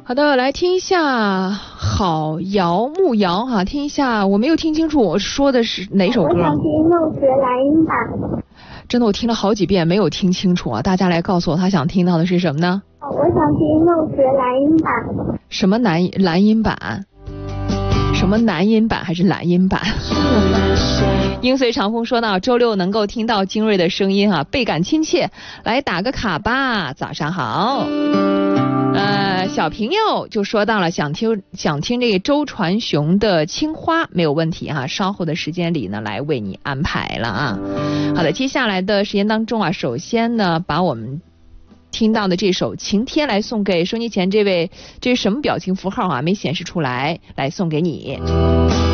好的，来听一下好瑶木瑶哈，听一下，我没有听清楚我说的是哪首歌。 我想听梦觉莱茵版。 真的，我听了好几遍没有听清楚啊！大家来告诉我，他想听到的是什么呢？ 我想听梦觉莱茵版。 什么蓝音版？什么男音版还是蓝音版？鹰随长风说到周六能够听到精锐的声音啊，倍感亲切，来打个卡吧。早上好。小平友就说到了想听这个周传雄的青花，没有问题啊，稍后的时间里呢来为你安排了啊。好的，接下来的时间当中啊，首先呢把我们听到的这首晴天来送给收音机前这位，这是什么表情符号啊？没显示出来，来送给你。